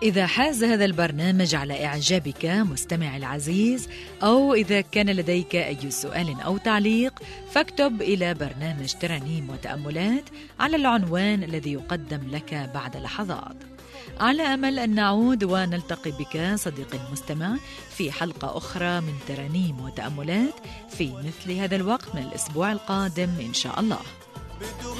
إذا حاز هذا البرنامج على إعجابك مستمع العزيز، أو إذا كان لديك أي سؤال أو تعليق، فاكتب إلى برنامج ترانيم وتأملات على العنوان الذي يقدم لك بعد لحظات. على أمل أن نعود ونلتقي بك صديقي المستمع في حلقة أخرى من ترانيم وتأملات في مثل هذا الوقت من الأسبوع القادم إن شاء الله.